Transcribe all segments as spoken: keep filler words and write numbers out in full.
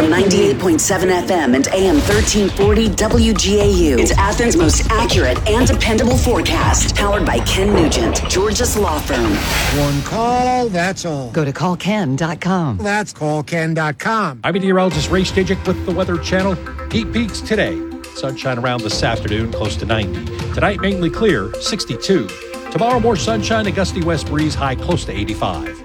ninety-eight point seven F M and A M thirteen forty W G A U. It's Athens' most accurate and dependable forecast. Powered by Ken Nugent, Georgia's law firm. One call, that's all. Go to call ken dot com. That's call ken dot com. I'm meteorologist Ray Stajic with the Weather Channel. Heat peaks today. Sunshine around this afternoon, close to ninety. Tonight, mainly clear, sixty-two. Tomorrow, more sunshine, a gusty west breeze, high close to eighty-five.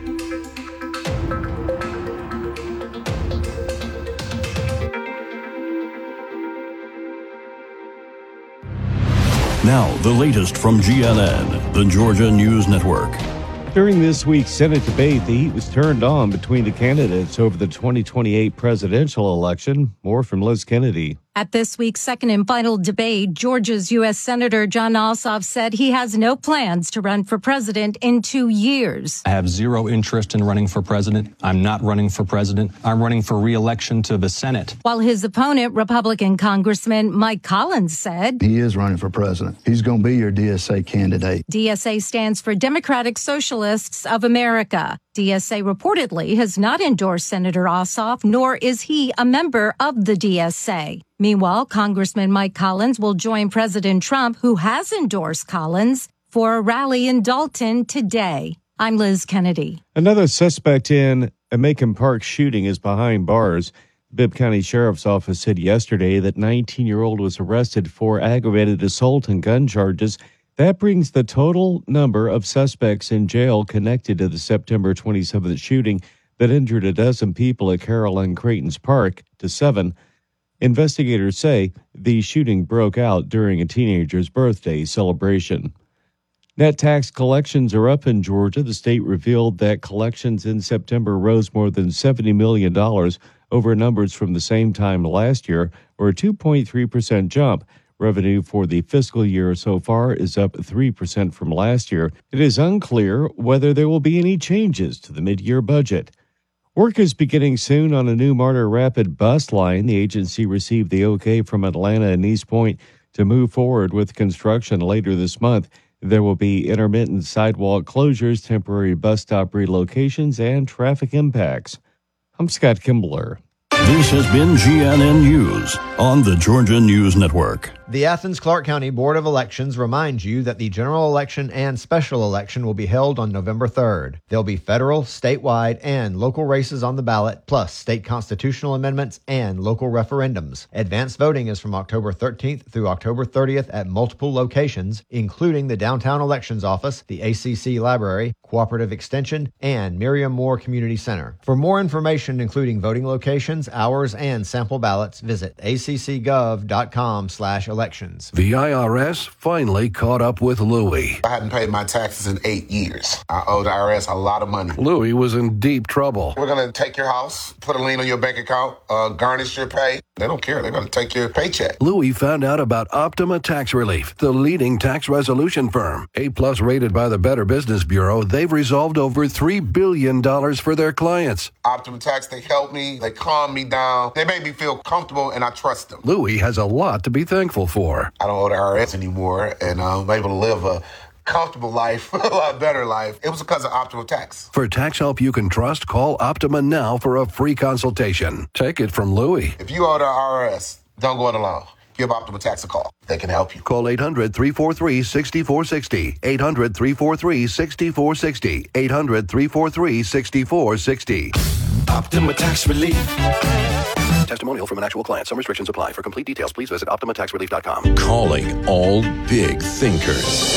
Now, the latest from G N N, the Georgia News Network. During this week's Senate debate, the heat was turned on between the candidates over the twenty twenty-eight presidential election. More from Liz Kennedy. At this week's second and final debate, Georgia's U S. Senator Jon Ossoff said he has no plans to run for president in two years. I have zero interest in running for president. I'm not running for president. I'm running for re-election to the Senate. While his opponent, Republican Congressman Mike Collins, said he is running for president. He's going to be your D S A candidate. D S A stands for Democratic Socialists of America. D S A reportedly has not endorsed Senator Ossoff, nor is he a member of the D S A. Meanwhile, Congressman Mike Collins will join President Trump, who has endorsed Collins, for a rally in Dalton today. I'm Liz Kennedy. Another suspect in a Macon Park shooting is behind bars. Bibb County Sheriff's Office said yesterday that nineteen-year-old was arrested for aggravated assault and gun charges. That brings the total number of suspects in jail connected to the September twenty-seventh shooting that injured a dozen people at Caroline Creighton's Park to seven. Investigators say the shooting broke out during a teenager's birthday celebration. Net tax collections are up in Georgia. The state revealed that collections in September rose more than seventy million dollars over numbers from the same time last year, or a two point three percent jump. Revenue for the fiscal year so far is up three percent from last year. It is unclear whether there will be any changes to the mid-year budget. Work is beginning soon on a new Martyr Rapid bus line. The agency received the okay from Atlanta and East Point to move forward with construction later this month. There will be intermittent sidewalk closures, temporary bus stop relocations, and traffic impacts. I'm Scott Kimbler. This has been G N N News on the Georgia News Network. The Athens-Clarke County Board of Elections reminds you that the general election and special election will be held on November third. There'll be federal, statewide, and local races on the ballot, plus state constitutional amendments and local referendums. Advanced voting is from October thirteenth through October thirtieth at multiple locations, including the Downtown Elections Office, the A C C Library, Cooperative Extension, and Miriam Moore Community Center. For more information, including voting locations, hours, and sample ballots, visit a c c gov dot com slash elections. The I R S finally caught up with Louie. I hadn't paid my taxes in eight years. I owed the I R S a lot of money. Louie was in deep trouble. We're going to take your house, put a lien on your bank account, uh, garnish your pay. They don't care. They're going to take your paycheck. Louie found out about Optima Tax Relief, the leading tax resolution firm. A-plus rated by the Better Business Bureau, they've resolved over three billion dollars for their clients. Optima Tax, they helped me. They calmed me down. They made me feel comfortable, and I trust them. Louie has a lot to be thankful for. I don't owe the I R S anymore, and I'm able to live a comfortable life, a lot better life. It was because of Optima Tax. For tax help you can trust, call Optima now for a free consultation. Take it from Louie. If you owe the I R S, don't go it alone. Give Optima Tax a call. They can help you. Call eight hundred, three four three, six four six zero. eight hundred, three four three, six four six zero. eight hundred, three four three, six four six zero. Optima Tax Relief. Testimonial from an actual client. Some restrictions apply. For complete details, please visit optima tax relief dot com. Calling all big thinkers.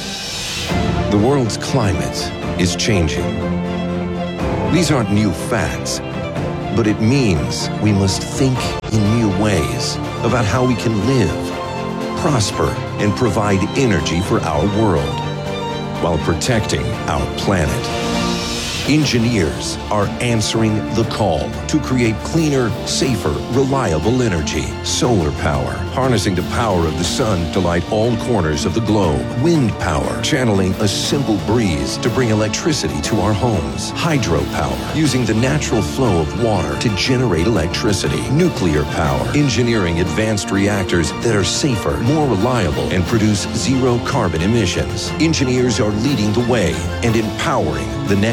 The world's climate is changing. These aren't new facts, but it means we must think in new ways about how we can live, prosper, and provide energy for our world while protecting our planet. Engineers are answering the call to create cleaner, safer, reliable energy. Solar power, harnessing the power of the sun to light all corners of the globe. Wind power, channeling a simple breeze to bring electricity to our homes. Hydropower, using the natural flow of water to generate electricity. Nuclear power, engineering advanced reactors that are safer, more reliable, and produce zero carbon emissions. Engineers are leading the way and empowering the next generation.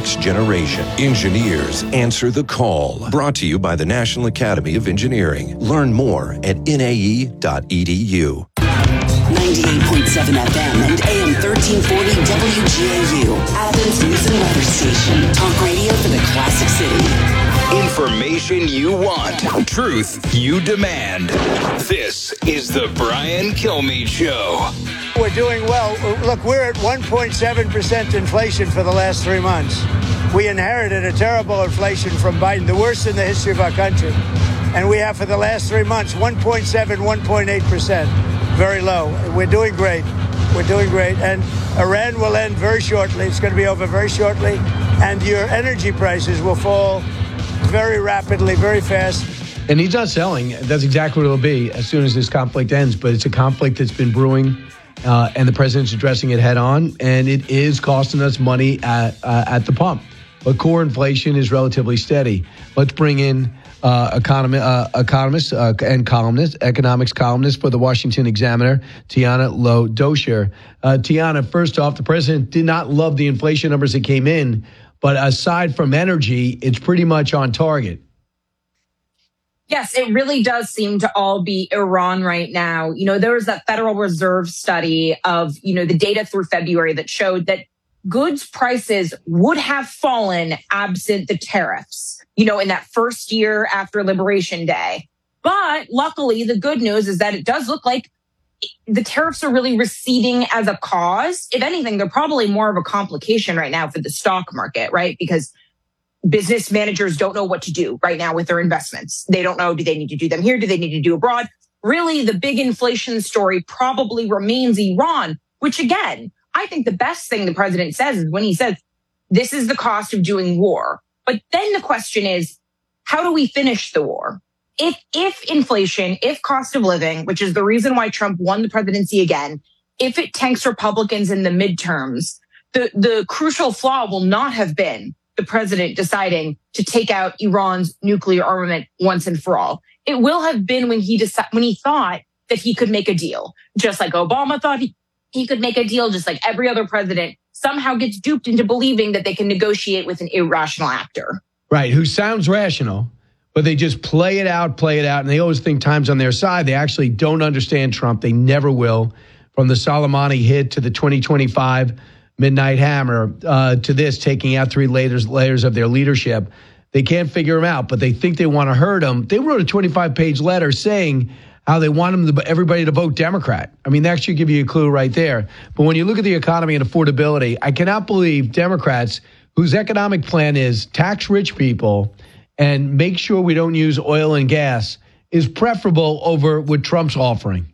generation. Engineers answer the call. Brought to you by the National Academy of Engineering. Learn more at N A E dot E D U. ninety-eight point seven F M and A M thirteen forty W G A U. Athens News and Weather Station. Talk radio for the classic city. Information you want. Truth you demand. This is the Brian Kilmeade Show. We're doing well. Look, we're at one point seven percent inflation for the last three months. We inherited a terrible inflation from Biden, the worst in the history of our country. And we have for the last three months, one point seven, one point eight percent. Very low. We're doing great. We're doing great. And Iran will end very shortly. It's going to be over very shortly. And your energy prices will fall very rapidly, very fast. And he's not selling. That's exactly what it'll be as soon as this conflict ends. But it's a conflict that's been brewing, uh, and the president's addressing it head on. And it is costing us money at uh, at the pump. But core inflation is relatively steady. Let's bring in uh, economy, uh, economist uh, and columnist, economics columnist for the Washington Examiner, Tiana Low-Dosher. Uh, Tiana, first off, the president did not love the inflation numbers that came in. But aside from energy, it's pretty much on target. Yes, it really does seem to all be Iran right now. You know, there was that Federal Reserve study of, you know, the data through February that showed that goods prices would have fallen absent the tariffs, you know, in that first year after Liberation Day. But luckily, the good news is that it does look like the tariffs are really receding as a cause. If anything, they're probably more of a complication right now for the stock market, right? Because business managers don't know what to do right now with their investments. They don't know, do they need to do them here? Do they need to do abroad? Really, the big inflation story probably remains Iran, which again, I think the best thing the president says is when he says, this is the cost of doing war. But then the question is, how do we finish the war? If if inflation, if cost of living, which is the reason why Trump won the presidency again, if it tanks Republicans in the midterms, the, the crucial flaw will not have been the president deciding to take out Iran's nuclear armament once and for all. It will have been when he deci- when he thought that he could make a deal, just like Obama thought he, he could make a deal, just like every other president somehow gets duped into believing that they can negotiate with an irrational actor. Right, who sounds rational. But they just play it out, play it out, and they always think time's on their side. They actually don't understand Trump. They never will. From the Soleimani hit to the twenty twenty-five Midnight Hammer uh, to this, taking out three layers, layers of their leadership. They can't figure him out, but they think they want to hurt him. They wrote a twenty-five page letter saying how they want him to, everybody to vote Democrat. I mean, that should give you a clue right there. But when you look at the economy and affordability, I cannot believe Democrats, whose economic plan is tax rich people and make sure we don't use oil and gas, is preferable over what Trump's offering.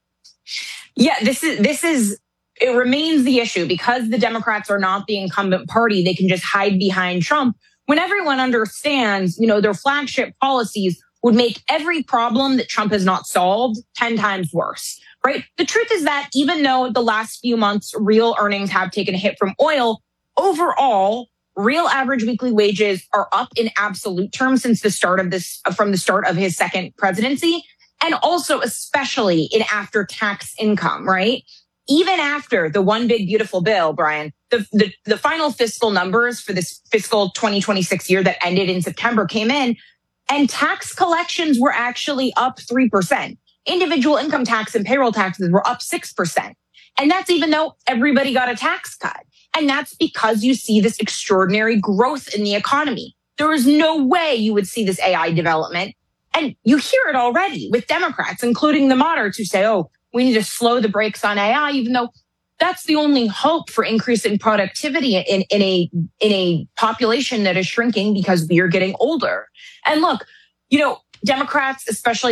Yeah, this is this is it remains the issue because the Democrats are not the incumbent party. They can just hide behind Trump when everyone understands, you know, their flagship policies would make every problem that Trump has not solved ten times worse, right? The truth is that even though the last few months real earnings have taken a hit from oil, overall, real average weekly wages are up in absolute terms since the start of this, from the start of his second presidency, and also especially in after-tax income, right? Even after the one big beautiful bill, Brian, the, the, the final fiscal numbers for this fiscal twenty twenty-six year that ended in September came in, and tax collections were actually up three percent. Individual income tax and payroll taxes were up six percent. And that's even though everybody got a tax cut. And that's because you see this extraordinary growth in the economy. There is no way you would see this A I development. And you hear it already with Democrats, including the moderates who say, oh, we need to slow the brakes on A I, even though that's the only hope for increase in productivity in, in a in a population that is shrinking because we are getting older. And look, you know, Democrats, especially